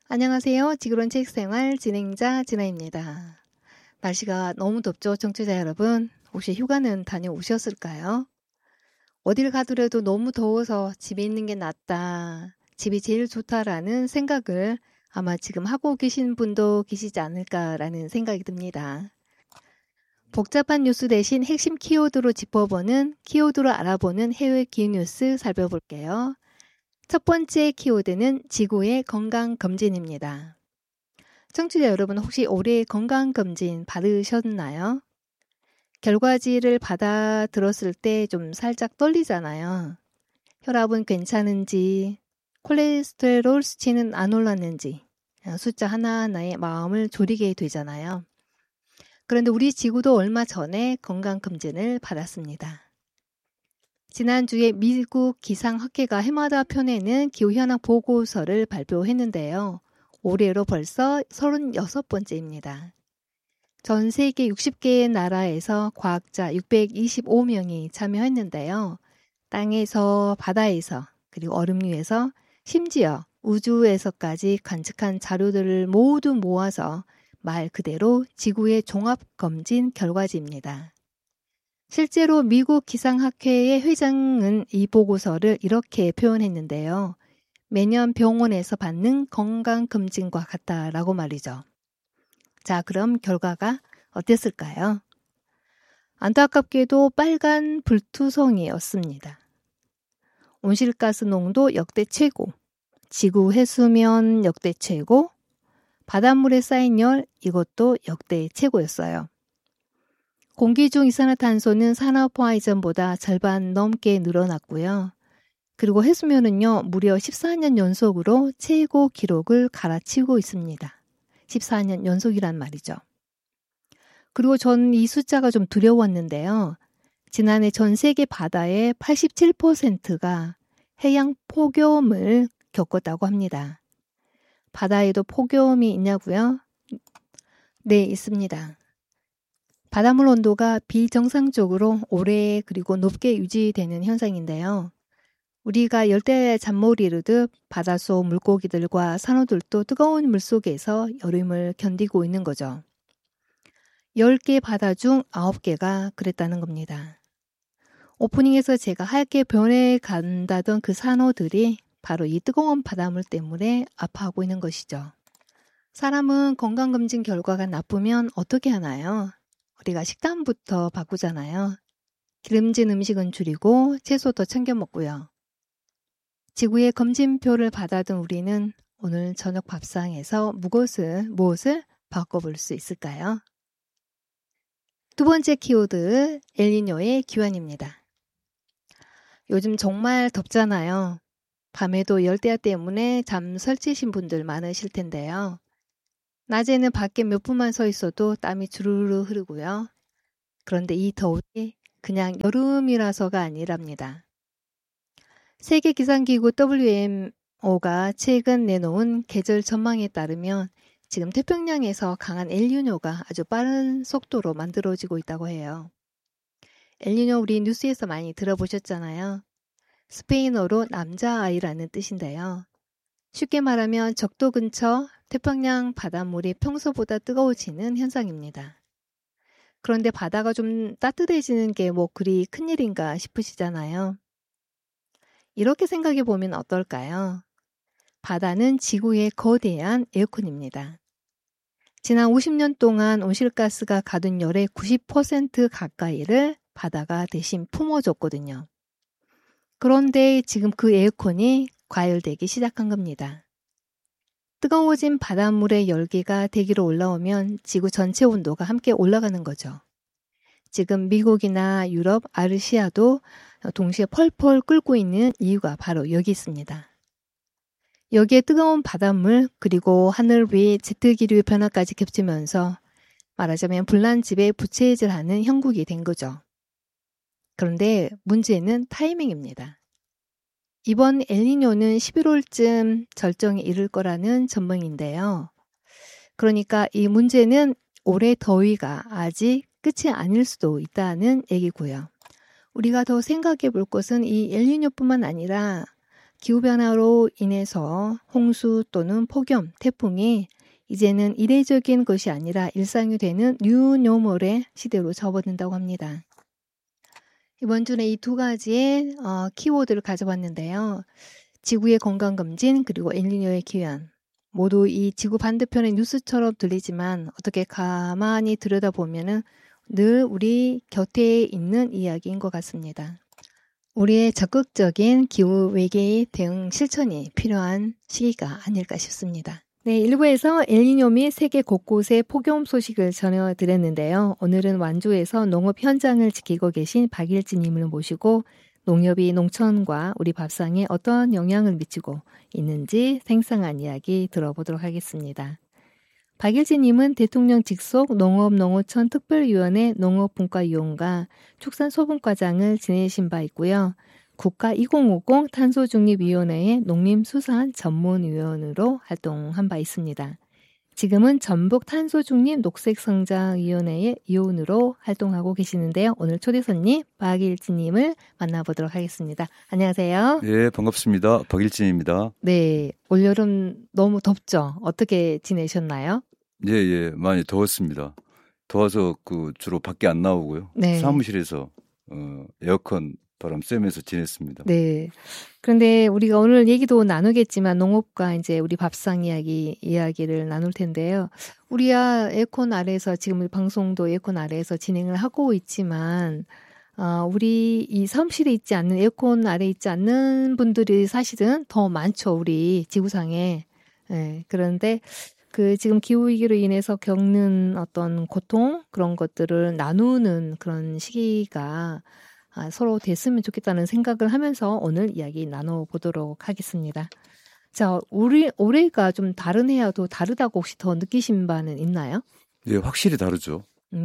안녕하세요. 지구론 책생활 진행자 진아입니다. 날씨가 너무 덥죠, 청취자 여러분? 혹시 휴가는 다녀오셨을까요? 어딜 가더라도 너무 더워서 집에 있는 게 낫다, 집이 제일 좋다라는 생각을 아마 지금 하고 계신 분도 계시지 않을까라는 생각이 듭니다. 복잡한 뉴스 대신 핵심 키워드로 짚어보는, 키워드로 알아보는 해외 기후 뉴스 살펴볼게요. 첫 번째 키워드는 지구의 건강검진입니다. 청취자 여러분, 혹시 올해 건강검진 받으셨나요? 결과지를 받아 들었을 때 좀 살짝 떨리잖아요. 혈압은 괜찮은지, 콜레스테롤 수치는 안 올랐는지, 숫자 하나하나에 마음을 졸이게 되잖아요. 그런데 우리 지구도 얼마 전에 건강검진을 받았습니다. 지난주에 미국 기상학회가 해마다 펴내는 기후현황 보고서를 발표했는데요. 올해로 벌써 36번째입니다. 전 세계 60개의 나라에서 과학자 625명이 참여했는데요. 땅에서, 바다에서, 그리고 얼음 위에서, 심지어 우주에서까지 관측한 자료들을 모두 모아서 말 그대로 지구의 종합검진 결과지입니다. 실제로 미국 기상학회의 회장은 이 보고서를 이렇게 표현했는데요. 매년 병원에서 받는 건강검진과 같다라고 말이죠. 자, 그럼 결과가 어땠을까요? 안타깝게도 빨간 불투성이었습니다. 온실가스 농도 역대 최고, 지구 해수면 역대 최고, 바닷물에 쌓인 열 이것도 역대 최고였어요. 공기 중 이산화탄소는 산업화 이전보다 절반 넘게 늘어났고요. 그리고 해수면은요, 무려 14년 연속으로 최고 기록을 갈아치우고 있습니다. 14년 연속이란 말이죠. 그리고 전 이 숫자가 좀 두려웠는데요. 지난해 전 세계 바다의 87%가 해양 폭염을 겪었다고 합니다. 바다에도 폭염이 있냐고요? 네, 있습니다. 바닷물 온도가 비정상적으로 오래 그리고 높게 유지되는 현상인데요. 우리가 열대 잔머리 이르듯 바닷속 물고기들과 산호들도 뜨거운 물속에서 여름을 견디고 있는 거죠. 10개 바다 중 9개가 그랬다는 겁니다. 오프닝에서 제가 하얗게 변해 간다던 그 산호들이 바로 이 뜨거운 바닷물 때문에 아파하고 있는 것이죠. 사람은 건강검진 결과가 나쁘면 어떻게 하나요? 우리가 식단부터 바꾸잖아요. 기름진 음식은 줄이고 채소 더 챙겨 먹고요. 지구의 검진표를 받아둔 우리는 오늘 저녁 밥상에서 무엇을 바꿔볼 수 있을까요? 두 번째 키워드, 엘니뇨의 기원입니다. 요즘 정말 덥잖아요. 밤에도 열대야 때문에 잠 설치신 분들 많으실 텐데요. 낮에는 밖에 몇 분만 서 있어도 땀이 주르르 흐르고요. 그런데 이 더위 그냥 여름이라서가 아니랍니다. 세계기상기구 WMO가 최근 내놓은 계절 전망에 따르면 지금 태평양에서 강한 엘니뇨가 아주 빠른 속도로 만들어지고 있다고 해요. 엘니뇨 우리 뉴스에서 많이 들어보셨잖아요. 스페인어로 남자아이라는 뜻인데요. 쉽게 말하면 적도 근처 태평양 바닷물이 평소보다 뜨거워지는 현상입니다. 그런데 바다가 좀 따뜻해지는 게 뭐 그리 큰일인가 싶으시잖아요. 이렇게 생각해 보면 어떨까요? 바다는 지구의 거대한 에어컨입니다. 지난 50년 동안 온실가스가 가둔 열의 90% 가까이를 바다가 대신 품어줬거든요. 그런데 지금 그 에어컨이 과열되기 시작한 겁니다. 뜨거워진 바닷물의 열기가 대기로 올라오면 지구 전체 온도가 함께 올라가는 거죠. 지금 미국이나 유럽, 아시아도 동시에 펄펄 끓고 있는 이유가 바로 여기 있습니다. 여기에 뜨거운 바닷물 그리고 하늘 위 제트기류 변화까지 겹치면서 말하자면 불난집에 부채질하는 형국이 된 거죠. 그런데 문제는 타이밍입니다. 이번 엘니뇨는 11월쯤 절정에 이를 거라는 전망인데요. 그러니까 이 문제는 올해 더위가 아직 끝이 아닐 수도 있다는 얘기고요. 우리가 더 생각해 볼 것은 이 엘니뇨뿐만 아니라 기후변화로 인해서 홍수 또는 폭염, 태풍이 이제는 이례적인 것이 아니라 일상이 되는 뉴노멀의 시대로 접어든다고 합니다. 이번 주는 이 두 가지의 키워드를 가져봤는데요. 지구의 건강검진 그리고 엘니뇨의 기현. 모두 이 지구 반대편의 뉴스처럼 들리지만 어떻게 가만히 들여다보면은 늘 우리 곁에 있는 이야기인 것 같습니다. 우리의 적극적인 기후 외계 대응 실천이 필요한 시기가 아닐까 싶습니다. 네, 1부에서 엘니뇨 및 세계 곳곳의 폭염 소식을 전해드렸는데요. 오늘은 완주에서 농업 현장을 지키고 계신 박일진님을 모시고 농협이 농촌과 우리 밥상에 어떤 영향을 미치고 있는지 생생한 이야기 들어보도록 하겠습니다. 박일진님은 대통령 직속 농업농어촌 특별위원회 농업분과위원과 축산소분과장을 지내신 바 있고요. 국가 2050 탄소중립위원회의 농림수산 전문위원으로 활동한 바 있습니다. 지금은 전북 탄소중립 녹색성장위원회의 위원으로 활동하고 계시는데요. 오늘 초대 손님 박일진님을 만나보도록 하겠습니다. 안녕하세요. 네, 반갑습니다. 박일진입니다. 네, 올여름 너무 덥죠? 어떻게 지내셨나요? 예, 많이 더웠습니다. 더워서 주로 밖에 안 나오고요. 네. 사무실에서 에어컨 바람 쐬면서 지냈습니다. 네. 그런데 우리가 오늘 얘기도 나누겠지만 농업과 이제 우리 밥상 이야기를 나눌 텐데요. 우리야 에어컨 아래에서 지금 방송도 에어컨 아래에서 진행을 하고 있지만 우리 이 사무실에 있지 않는 에어컨 아래 있지 않는 분들이 사실은 더 많죠. 우리 지구상에. 네. 그런데 지금 기후위기로 인해서 겪는 어떤 고통 그런 것들을 나누는 그런 시기가 서로 됐으면 좋겠다는 생각을 하면서 오늘 이야기 나눠보도록 하겠습니다. 자, 올해가 좀 다른 해와도 다르다고 혹시 더 느끼신 바는 있나요? 네, 확실히 다르죠.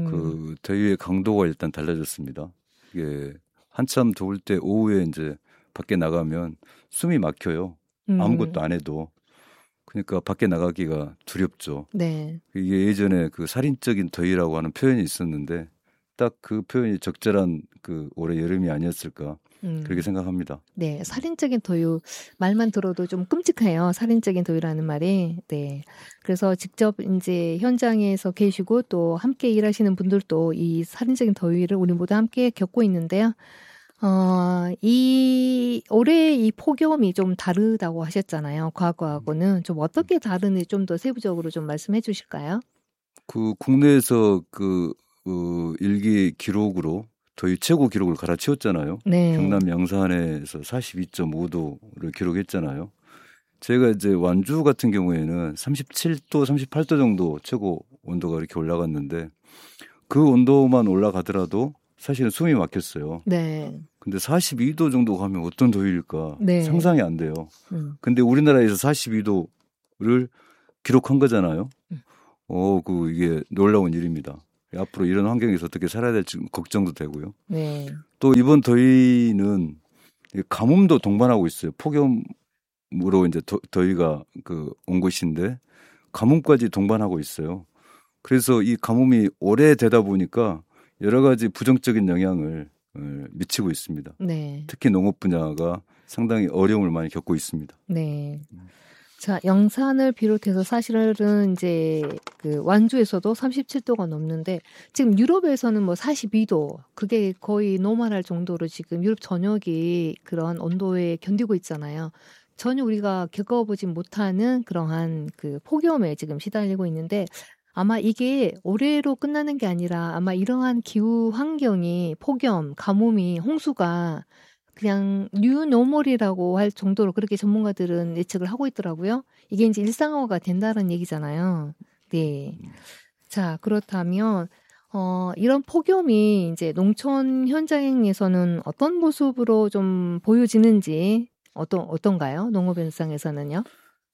더위의 강도가 일단 달라졌습니다. 이게 한참 더울 때 오후에 이제 밖에 나가면 숨이 막혀요. 아무것도 안 해도. 그러니까 밖에 나가기가 두렵죠. 네. 이게 예전에 살인적인 더위라고 하는 표현이 있었는데 딱 그 표현이 적절한 올해 여름이 아니었을까 그렇게 생각합니다. 네, 살인적인 더위 말만 들어도 좀 끔찍해요. 살인적인 더위라는 말이. 네, 그래서 직접 이제 현장에서 계시고 또 함께 일하시는 분들도 이 살인적인 더위를 우리 모두 함께 겪고 있는데요. 올해 이 폭염이 좀 다르다고 하셨잖아요. 과거하고는 좀 어떻게 다른지 좀 더 세부적으로 좀 말씀해 주실까요? 국내에서 일기 기록으로 더위 최고 기록을 갈아치웠잖아요. 네. 경남 양산에서 42.5도를 기록했잖아요. 제가 이제 완주 같은 경우에는 37도, 38도 정도 최고 온도가 이렇게 올라갔는데 그 온도만 올라가더라도 사실은 숨이 막혔어요. 네. 근데 42도 정도 가면 어떤 더위일까 네. 상상이 안 돼요. 근데 우리나라에서 42도를 기록한 거잖아요. 이게 놀라운 일입니다. 앞으로 이런 환경에서 어떻게 살아야 될지 걱정도 되고요. 네. 또 이번 더위는 가뭄도 동반하고 있어요. 폭염으로 이제 더위가 온 것인데 가뭄까지 동반하고 있어요. 그래서 이 가뭄이 오래 되다 보니까 여러 가지 부정적인 영향을 미치고 있습니다. 네. 특히 농업 분야가 상당히 어려움을 많이 겪고 있습니다. 네. 자, 영산을 비롯해서 사실은 이제 완주에서도 37도가 넘는데 지금 유럽에서는 뭐 42도 그게 거의 노멀할 정도로 지금 유럽 전역이 그런 온도에 견디고 있잖아요. 전혀 우리가 겪어보지 못하는 그러한 폭염에 지금 시달리고 있는데 아마 이게 올해로 끝나는 게 아니라 아마 이러한 기후 환경이 폭염, 가뭄이, 홍수가 그냥 뉴노멀이라고 할 정도로 그렇게 전문가들은 예측을 하고 있더라고요. 이게 이제 일상화가 된다는 얘기잖아요. 네. 자, 그렇다면 이런 폭염이 이제 농촌 현장에서는 어떤 모습으로 좀 보여지는지 어떤가요? 농업 현장에서는요?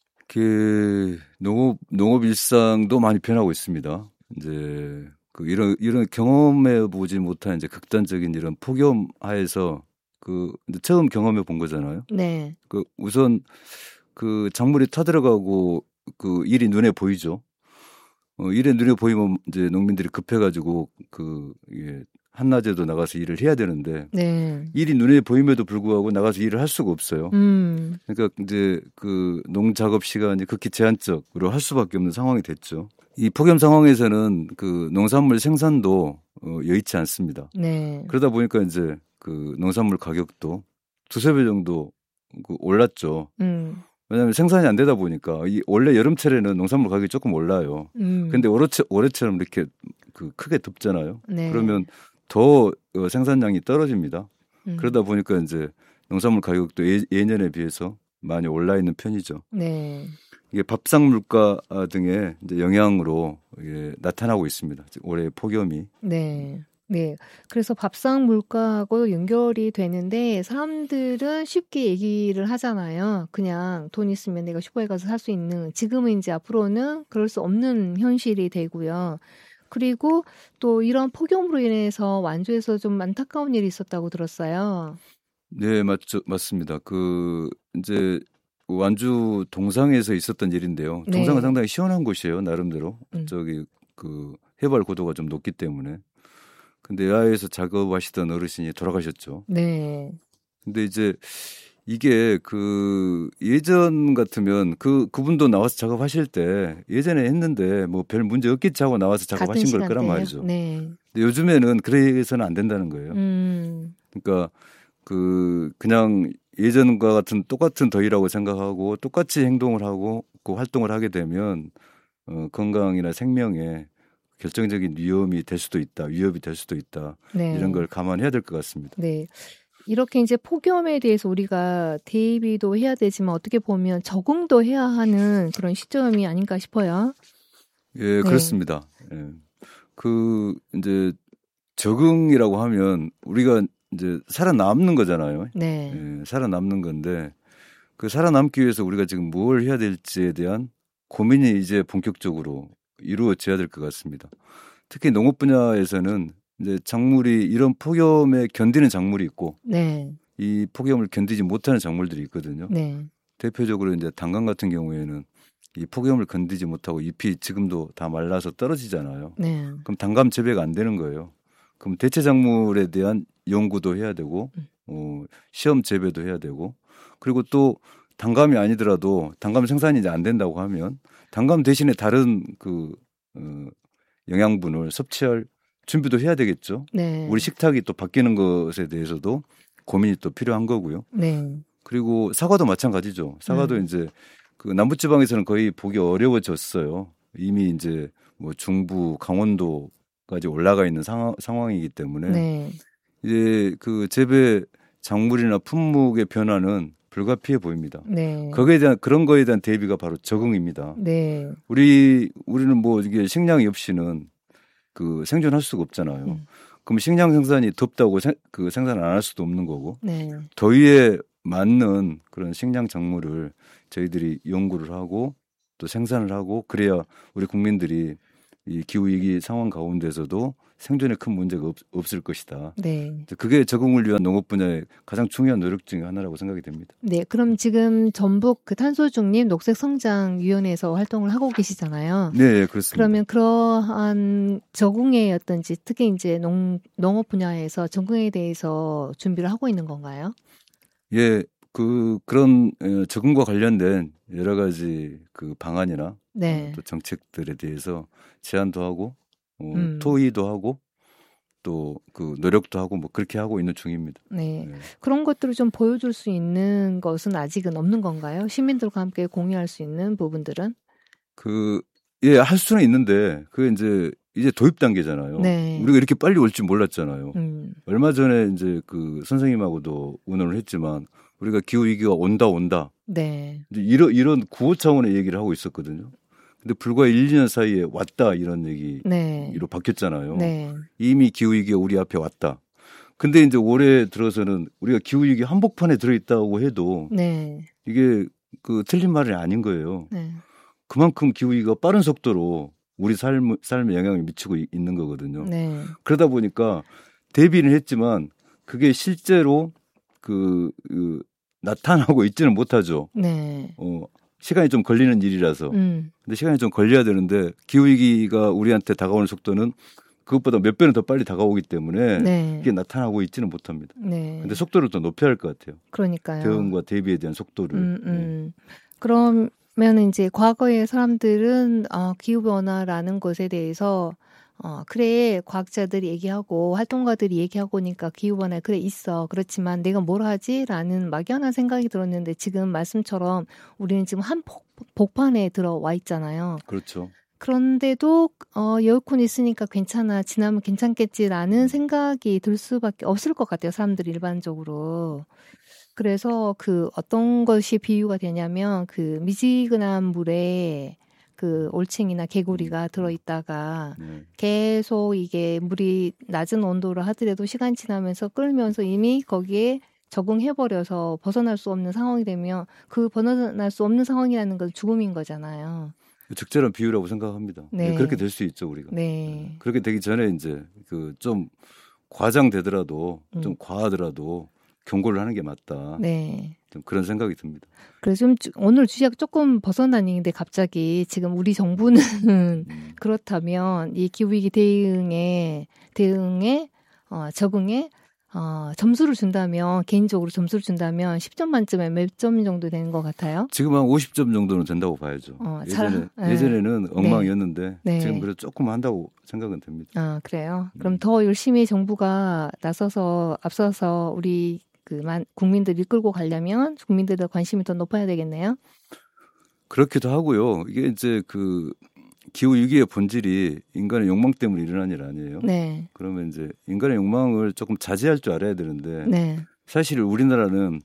농업 일상도 많이 변하고 있습니다. 이제 이런 경험해 보지 못한 이제 극단적인 이런 폭염 하에서 처음 경험해 본 거잖아요. 네. 우선 작물이 타들어가고 일이 눈에 보이죠. 일이 눈에 보이면 이제 농민들이 급해가지고 한낮에도 나가서 일을 해야 되는데 네. 일이 눈에 보임에도 불구하고 나가서 일을 할 수가 없어요. 그러니까 이제 그 농작업 시간이 극히 제한적으로 할 수밖에 없는 상황이 됐죠. 이 폭염 상황에서는 그 농산물 생산도 여의치 않습니다. 네. 그러다 보니까 이제 그 농산물 가격도 두세 배 정도 올랐죠. 왜냐하면 생산이 안 되다 보니까 이 원래 여름철에는 농산물 가격이 조금 올라요. 근데 올해처럼 이렇게 그 크게 덥잖아요. 네. 그러면 더 생산량이 떨어집니다. 그러다 보니까 이제 농산물 가격도 예년에 비해서 많이 올라 있는 편이죠. 네. 이게 밥상 물가 등의 이제 영향으로 나타나고 있습니다. 올해 폭염이. 네. 네. 그래서 밥상 물가하고 연결이 되는데 사람들은 쉽게 얘기를 하잖아요. 그냥 돈 있으면 내가 슈퍼에 가서 살 수 있는, 지금은 이제 앞으로는 그럴 수 없는 현실이 되고요. 그리고 또 이런 폭염으로 인해서 완주에서 좀 안타까운 일이 있었다고 들었어요. 네, 맞습니다. 이제 완주 동상에서 있었던 일인데요. 동상은 네. 상당히 시원한 곳이에요, 나름대로. 저기 해발 고도가 좀 높기 때문에. 근데 야외에서 작업하시던 어르신이 돌아가셨죠. 네. 근데 이제 이게 예전 같으면 그분도 나와서 작업하실 때 예전에 했는데 뭐 별 문제 없겠지 하고 나와서 작업하신 걸 거란 말이죠. 네. 근데 요즘에는 그래서는 안 된다는 거예요. 그러니까 그냥 예전과 같은 똑같은 더위라고 생각하고 똑같이 행동을 하고 그 활동을 하게 되면 건강이나 생명에 결정적인 위협이 될 수도 있다. 네. 이런 걸 감안해야 될 것 같습니다. 네. 이렇게 이제 폭염에 대해서 우리가 대비도 해야 되지만 어떻게 보면 적응도 해야 하는 그런 시점이 아닌가 싶어요. 예, 네. 그렇습니다. 예. 이제 적응이라고 하면 우리가 이제 살아남는 거잖아요. 네. 예, 살아남는 건데 살아남기 위해서 우리가 지금 뭘 해야 될지에 대한 고민이 이제 본격적으로 이루어져야 될 것 같습니다. 특히 농업 분야에서는 이제 작물이 이런 폭염에 견디는 작물이 있고, 네. 이 폭염을 견디지 못하는 작물들이 있거든요. 네. 대표적으로 이제 단감 같은 경우에는 이 폭염을 견디지 못하고 잎이 지금도 다 말라서 떨어지잖아요. 네. 그럼 단감 재배가 안 되는 거예요. 그럼 대체 작물에 대한 연구도 해야 되고, 시험 재배도 해야 되고, 그리고 또 단감이 아니더라도 단감 생산이 이제 안 된다고 하면 단감 대신에 다른 영양분을 섭취할 준비도 해야 되겠죠. 네. 우리 식탁이 또 바뀌는 것에 대해서도 고민이 또 필요한 거고요. 네. 그리고 사과도 마찬가지죠. 사과도 이제 남부지방에서는 거의 보기 어려워졌어요. 이미 이제 뭐 중부 강원도까지 올라가 있는 상황이기 때문에 네. 이제 재배 작물이나 품목의 변화는 불가피해 보입니다. 네. 그런 거에 대한 대비가 바로 적응입니다. 네. 우리는 뭐 이게 식량이 없이는 생존할 수가 없잖아요. 그럼 식량 생산이 덥다고 생산을 안 할 수도 없는 거고, 네. 더위에 맞는 그런 식량 작물을 저희들이 연구를 하고 또 생산을 하고 그래야 우리 국민들이 이 기후 위기 상황 가운데서도 생존에 큰 문제가 없을 것이다. 네. 그게 적응을 위한 농업 분야의 가장 중요한 노력 중에 하나라고 생각이 됩니다. 네, 그럼 지금 전북 탄소중립 녹색성장위원회에서 활동을 하고 계시잖아요. 네, 그렇습니다. 그러면 그러한 적응의 어떤지 특히 이제 농업 분야에서 적응에 대해서 준비를 하고 있는 건가요? 예, 그런 적응과 관련된 여러 가지 방안이나 네. 또 정책들에 대해서 제안도 하고 토의도 하고 또 노력도 하고 뭐 그렇게 하고 있는 중입니다. 네. 네. 그런 것들을 좀 보여줄 수 있는 것은 아직은 없는 건가요? 시민들과 함께 공유할 수 있는 부분들은? 예, 할 수는 있는데 그게 이제 도입 단계잖아요. 네. 우리가 이렇게 빨리 올 줄 몰랐잖아요. 얼마 전에 이제 선생님하고도 의논을 했지만 우리가 기후 위기가 온다. 네. 이제 이런 구호 차원의 얘기를 하고 있었거든요. 근데 불과 1, 2년 사이에 왔다 이런 얘기로 네. 바뀌었잖아요. 네. 이미 기후 위기가 우리 앞에 왔다. 근데 이제 올해 들어서는 우리가 기후 위기 한복판에 들어 있다고 해도 네. 이게 틀린 말이 아닌 거예요. 네. 그만큼 기후 위기가 빠른 속도로 우리 삶에 영향을 미치고 있는 거거든요. 네. 그러다 보니까 대비는 했지만 그게 실제로 나타나고 있지는 못하죠. 네. 시간이 좀 걸리는 일이라서. 근데 시간이 좀 걸려야 되는데 기후 위기가 우리한테 다가오는 속도는 그것보다 몇 배는 더 빨리 다가오기 때문에 네. 이게 나타나고 있지는 못합니다. 네. 근데 속도를 더 높여야 할 것 같아요. 그러니까요. 대응과 대비에 대한 속도를. 네. 그러면 이제 과거의 사람들은 기후변화라는 것에 대해서 그래 과학자들이 얘기하고 활동가들이 얘기하고니까 기후변화 그래 있어. 그렇지만 내가 뭘 하지?라는 막연한 생각이 들었는데 지금 말씀처럼 우리는 지금 한 복판에 들어와 있잖아요. 그렇죠. 그런데도 에어컨 있으니까 괜찮아. 지나면 괜찮겠지라는 생각이 들 수밖에 없을 것 같아요. 사람들이 일반적으로. 그래서 그 어떤 것이 비유가 되냐면 그 미지근한 물에 그 올챙이나 개구리가 들어있다가 계속 이게 물이 낮은 온도를 하더라도 시간 지나면서 끓면서 이미 거기에 적응해버려서 벗어날 수 없는 상황이 되면 그 벗어날 수 없는 상황이라는 건 죽음인 거잖아요. 적절한 비유라고 생각합니다. 네. 그렇게 될 수 있죠, 우리가. 네. 그렇게 되기 전에 이제 그 좀 과장되더라도 좀 과하더라도 경고를 하는 게 맞다. 네. 좀 그런 생각이 듭니다. 그래서 좀 오늘 주제가 조금 벗어나는데 갑자기 지금 우리 정부는 그렇다면 이 기후위기 대응에 적응에 점수를 준다면 개인적으로 점수를 준다면 10점 만점에 몇 점 정도 되는 것 같아요? 지금 한 50점 정도는 된다고 봐야죠. 예전에는 엉망이었는데 네. 지금 그래도 조금 한다고 생각은 됩니다. 그래요? 그럼 더 열심히 정부가 앞서서 우리 국민들 이끌고 가려면 국민들의 관심이 더 높아야 되겠네요. 그렇기도 하고요. 이게 이제 그 기후 위기의 본질이 인간의 욕망 때문에 일어난 일 아니에요. 네. 그러면 이제 인간의 욕망을 조금 자제할 줄 알아야 되는데 네. 사실 우리나라는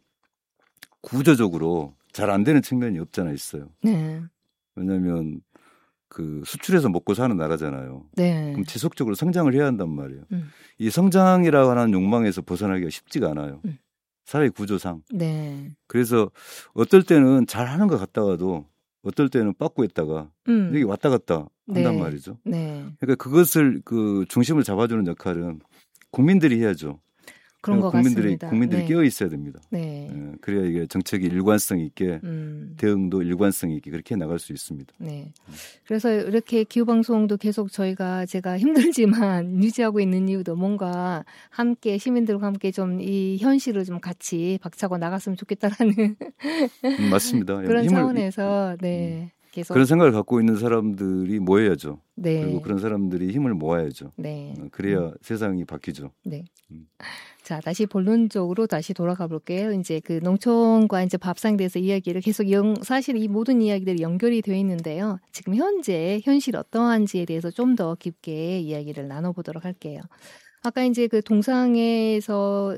구조적으로 잘 안 되는 측면이 없잖아 있어요. 네. 왜냐하면 그 수출해서 먹고 사는 나라잖아요. 네. 그럼 지속적으로 성장을 해야 한단 말이에요. 이 성장이라고 하는 욕망에서 벗어나기가 쉽지가 않아요. 사회 구조상. 네. 그래서 어떨 때는 잘 하는 것 같다가도 어떨 때는 빠꾸했다가 여기 왔다 갔다 한단 말이죠. 네. 그러니까 그것을 그 중심을 잡아주는 역할은 국민들이 해야죠. 그런 것 같습니다. 국민들이 네. 깨어 있어야 됩니다. 네. 그래야 이게 정책이 일관성 있게 대응도 일관성 있게 그렇게 나갈 수 있습니다. 네. 그래서 이렇게 기후 방송도 계속 제가 힘들지만 유지하고 있는 이유도 뭔가 함께 시민들과 함께 좀 이 현실을 좀 같이 박차고 나갔으면 좋겠다라는 맞습니다. 그런 차원에서 네. 계속 그런 생각을 갖고 있는 사람들이 모여야죠. 네. 그리고 그런 사람들이 힘을 모아야죠. 네. 그래야 세상이 바뀌죠. 네. 자, 다시 본론적으로 다시 돌아가 볼게요. 이제 그 농촌과 이제 밥상에 대해서 이야기를 계속 사실 이 모든 이야기들이 연결이 되어 있는데요. 지금 현재 현실 어떠한지에 대해서 좀 더 깊게 이야기를 나눠보도록 할게요. 아까 이제 그 동상에서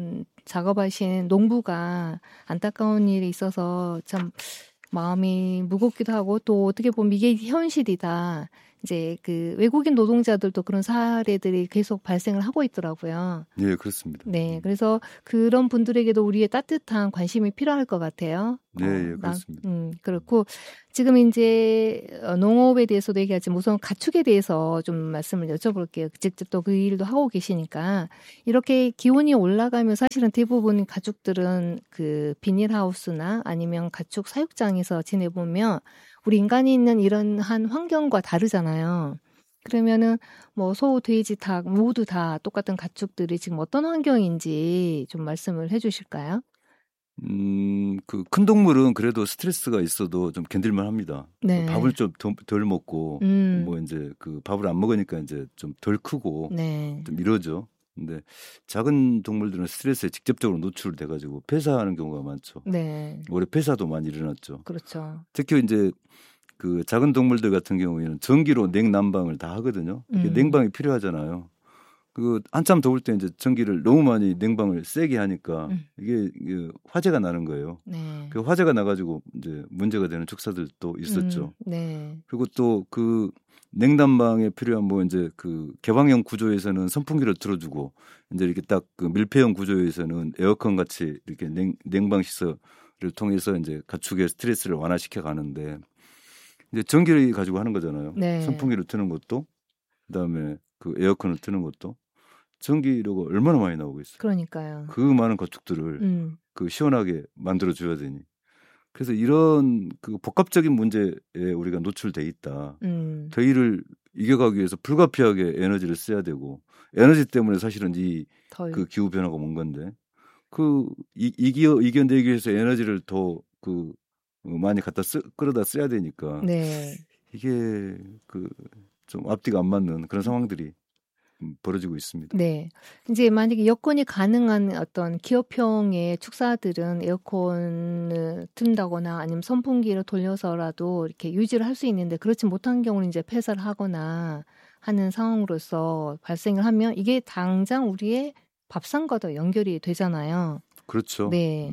작업하신 농부가 안타까운 일이 있어서 참 마음이 무겁기도 하고 또 어떻게 보면 이게 현실이다. 이제 그 외국인 노동자들도 그런 사례들이 계속 발생을 하고 있더라고요. 예, 그렇습니다. 네, 그래서 그런 분들에게도 우리의 따뜻한 관심이 필요할 것 같아요. 예, 그렇습니다. 그렇고 지금 이제 농업에 대해서도 얘기하지만 우선 가축에 대해서 좀 말씀을 여쭤볼게요. 직접 또 그 일도 하고 계시니까 이렇게 기온이 올라가면 사실은 대부분 가축들은 그 비닐하우스나 아니면 가축 사육장에서 지내보면 우리 인간이 있는 이런 한 환경과 다르잖아요. 그러면은 뭐 소, 돼지, 닭 모두 다 똑같은 가축들이 지금 어떤 환경인지 좀 말씀을 해주실까요? 그 큰 동물은 그래도 스트레스가 있어도 좀 견딜만 합니다. 네. 밥을 좀 덜 먹고 뭐 이제 그 밥을 안 먹으니까 이제 좀 덜 크고 네. 좀 이러죠. 근데 작은 동물들은 스트레스에 직접적으로 노출돼 가지고 폐사하는 경우가 많죠. 네. 올해 폐사도 많이 일어났죠. 그렇죠. 특히 이제 그 작은 동물들 같은 경우에는 전기로 냉난방을 다 하거든요. 냉방이 필요하잖아요. 그 한참 더울 때 이제 전기를 너무 많이 냉방을 세게 하니까 이게 화재가 나는 거예요. 네. 그 화재가 나가지고 이제 문제가 되는 축사들도 있었죠. 네. 그리고 또 그 냉난방에 필요한 뭐 이제 그 개방형 구조에서는 선풍기를 틀어주고 이제 이렇게 딱 그 밀폐형 구조에서는 에어컨 같이 이렇게 냉방 시설을 통해서 이제 가축의 스트레스를 완화시켜 가는데 이제 전기를 가지고 하는 거잖아요. 네. 선풍기를 트는 것도 그다음에 그 에어컨을 트는 것도 전기료가 얼마나 많이 나오고 있어요. 그러니까요. 그 많은 가축들을 그 시원하게 만들어 줘야 되니. 그래서 이런 그 복합적인 문제에 우리가 노출돼 있다. 더위를 이겨가기 위해서 불가피하게 에너지를 써야 되고 에너지 때문에 사실은 그 기후 변화가 온 건데 이겨내기 위해서 에너지를 더 많이 끌어다 써야 되니까 네. 이게 좀 앞뒤가 안 맞는 그런 상황들이 벌어지고 있습니다. 네. 이제 만약에 여건이 가능한 어떤 기업형의 축사들은 에어컨을 튼다거나 아니면 선풍기를 돌려서라도 이렇게 유지를 할 수 있는데 그렇지 못한 경우는 이제 폐쇄를 하거나 하는 상황으로서 발생을 하면 이게 당장 우리의 밥상과도 연결이 되잖아요. 그렇죠. 네.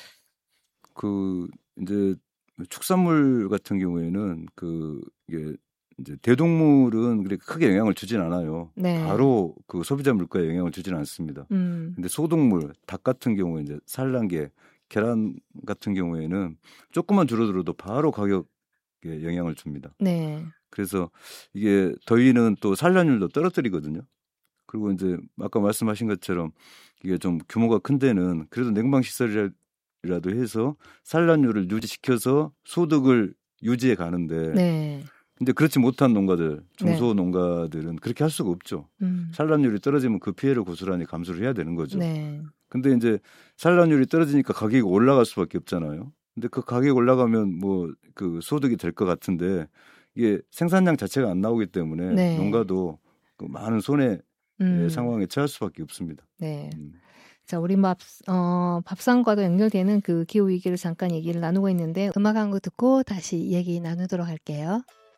이제 축산물 같은 경우에는 이게 이제 대동물은 그렇게 크게 영향을 주진 않아요. 네. 바로 소비자 물가에 영향을 주지는 않습니다. 근데 소동물, 닭 같은 경우에 이제 산란계, 계란 같은 경우에는 조금만 줄어들어도 바로 가격에 영향을 줍니다. 네. 그래서 이게 더위는 또 산란율도 떨어뜨리거든요. 그리고 이제 아까 말씀하신 것처럼 이게 좀 규모가 큰 데는 그래도 냉방 시설이라도 해서 산란율을 유지시켜서 소득을 유지해 가는데 네. 근데 그렇지 못한 농가들, 중소농가들은 그렇게 할 수가 없죠. 산란율이 떨어지면 그 피해를 고스란히 감수를 해야 되는 거죠. 네. 근데 이제 산란율이 떨어지니까 가격이 올라갈 수밖에 없잖아요. 근데 그 가격이 올라가면 소득이 될 것 같은데 이게 생산량 자체가 안 나오기 때문에 농가도 많은 손해 상황에 처할 수밖에 없습니다. 네. 자, 우리 밥상과도 연결되는 그 기후 위기를 잠깐 얘기를 나누고 있는데 음악 한 곡 듣고 다시 얘기 나누도록 할게요.